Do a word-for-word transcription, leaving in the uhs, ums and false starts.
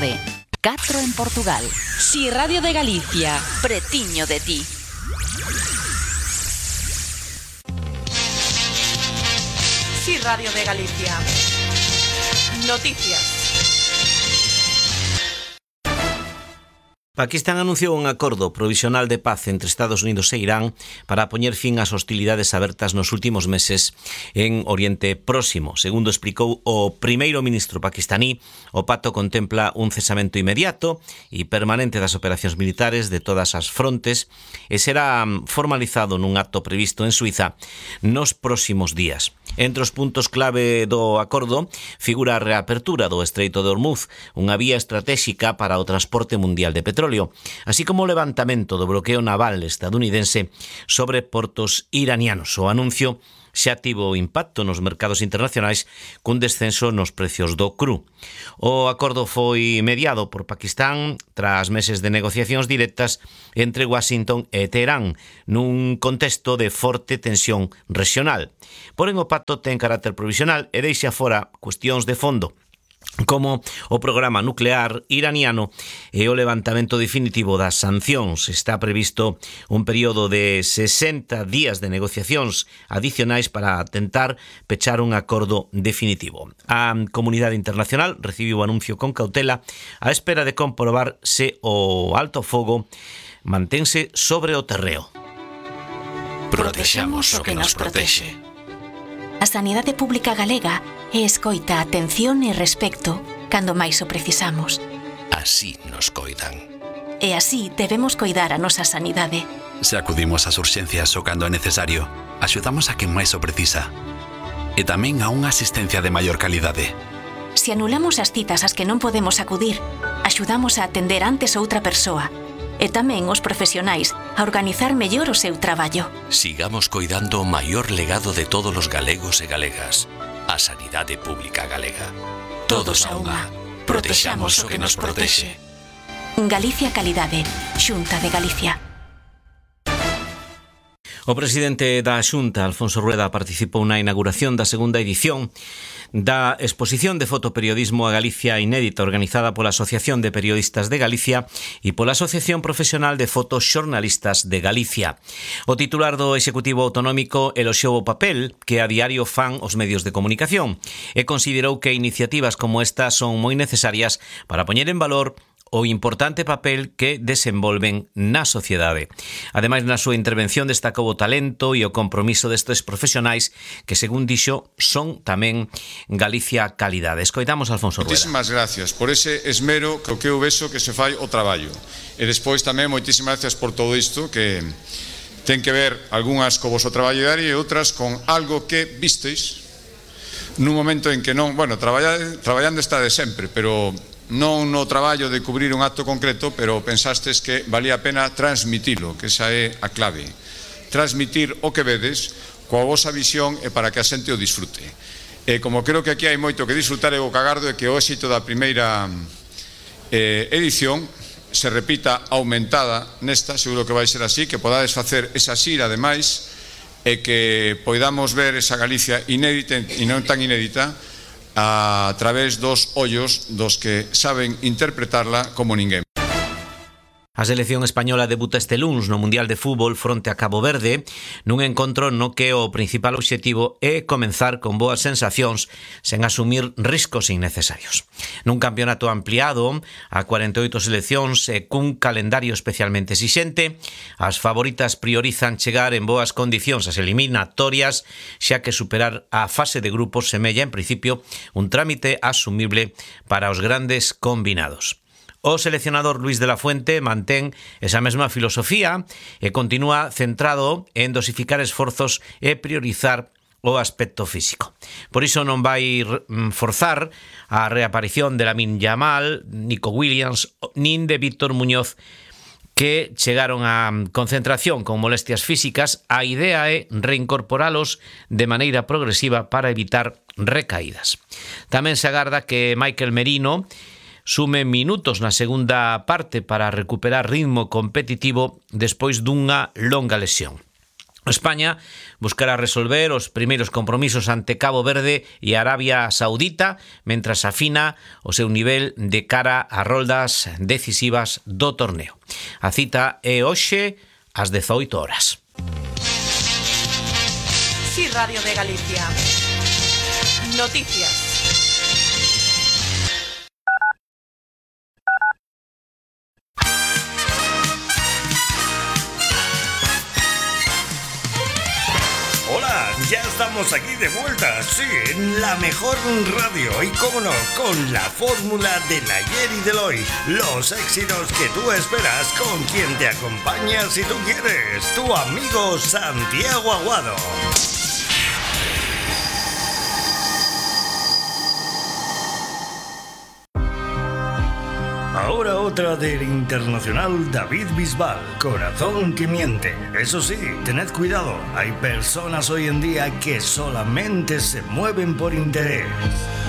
tarde. catro en Portugal. Si Radio de Galicia, pretiño de ti. Si Radio de Galicia. Noticias. Pakistán anunciou un acordo provisional de paz entre Estados Unidos e Irán para poñer fin ás hostilidades abertas nos últimos meses en Oriente Próximo. Segundo explicou o primeiro ministro paquistaní, o pacto contempla un cesamento inmediato e permanente das operacións militares de todas as frontes e será formalizado nun acto previsto en Suiza nos próximos días. Entre os puntos clave do acordo figura a reapertura do Estreito de Hormuz, unha vía estratéxica para o transporte mundial de petróleo, así como o levantamento do bloqueo naval estadounidense sobre portos iranianos. O anuncio xa tivo impacto nos mercados internacionais cun descenso nos precios do cru. O acordo foi mediado por Pakistán tras meses de negociacións directas entre Washington e Teherán nun contexto de forte tensión regional. Porén, o pacto ten carácter provisional e deixa fora cuestións de fondo, como o programa nuclear iraniano e o levantamento definitivo das sancións. Está previsto un período de sesenta días de negociacións adicionais para tentar pechar un acordo definitivo. A comunidade internacional recibiu o anuncio con cautela á espera de comprobar se o alto fogo mantense sobre o terreo. Protexamos o que nos protexe. A sanidade pública galega é escoita, atención e respecto cando máis o precisamos. Así nos coidan. E así debemos coidar a nosa sanidade. Se acudimos ás urxencias o cando é necesario, axudamos a quen máis o precisa. E tamén a unha asistencia de maior calidade. Se anulamos as citas ás que non podemos acudir, axudamos a atender antes outra persoa. E tamén os profesionais a organizar mellor o seu traballo. Sigamos coidando o maior legado de todos os galegos e galegas, a sanidade pública galega. Todos a unha. Protexamos o que nos protexe. Galicia Calidade, Xunta de Galicia. O presidente da Xunta, Alfonso Rueda, participou na inauguración da segunda edición da exposición de fotoperiodismo a Galicia inédita organizada pola Asociación de Periodistas de Galicia e pola Asociación Profesional de Fotoxornalistas de Galicia. O titular do Executivo Autonómico eloxiou o papel que a diario fan os medios de comunicación e considerou que iniciativas como esta son moi necesarias para poñer en valor o importante papel que desenvolven na sociedade. Ademais, na súa intervención destacou o talento e o compromiso destes profesionais que, según dixo, son tamén Galicia Calidade. Escoitamos Alfonso Rueda. Moitísimas gracias por ese esmero que o que eu vexo que se fai o traballo. E despois tamén moitísimas gracias por todo isto que ten que ver algunhas co vosso traballo diario e outras con algo que visteis nun momento en que non, bueno, traballando, traballando está de sempre, pero non no traballo de cubrir un acto concreto, pero pensastes que valía a pena transmitilo, que esa é a clave. Transmitir o que vedes coa vosa visión e para que a xente o disfrute. E como creo que aquí hai moito que disfrutar, eu o cagardo é que o éxito da primeira eh, edición se repita aumentada nesta, seguro que vai ser así, que podades facer esa xira ademais e que poidamos ver esa Galicia inédita e non tan inédita a través dos ollos dos que saben interpretarla como ninguén. A selección española debuta este luns no Mundial de Fútbol fronte a Cabo Verde nun encontro no que o principal obxectivo é comenzar con boas sensacións sen asumir riscos innecesarios. Nun campeonato ampliado a cuarenta e oito seleccións e cun calendario especialmente exixente, as favoritas priorizan chegar en boas condicións ás eliminatorias, xa que superar a fase de grupos semella en principio un trámite asumible para os grandes combinados. O seleccionador Luis de la Fuente mantén esa mesma filosofía e continúa centrado en dosificar esforzos e priorizar o aspecto físico. Por iso non vai forzar a reaparición de Lamine Yamal, Nico Williams nin de Víctor Muñoz, que chegaron á concentración con molestias físicas. A idea é reincorporalos de maneira progresiva para evitar recaídas. Tamén se agarda que Michael Merino sume minutos na segunda parte para recuperar ritmo competitivo despois dunha longa lesión. España buscará resolver os primeiros compromisos ante Cabo Verde e Arabia Saudita, mentras afina o seu nivel de cara a roldas decisivas do torneo. A cita é hoxe ás dezoito horas. Sí, Radio de Galicia. Noticias. Hola, ya estamos aquí de vuelta, sí, en la mejor radio y, cómo no, con la fórmula del ayer y del hoy. Los éxitos que tú esperas, con quien te acompaña si tú quieres, tu amigo Santiago Aguado. Ahora otra del internacional David Bisbal, Corazón que miente. Eso sí, tened cuidado, hay personas hoy en día que solamente se mueven por interés.